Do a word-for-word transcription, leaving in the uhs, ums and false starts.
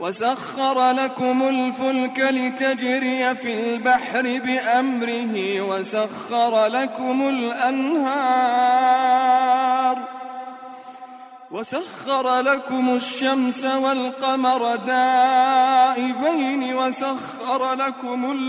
وسخر لكم الفلك لتجري في البحر بأمره وسخر لكم الأنهار وسخر لكم الشمس والقمر دائبين وسخر لكم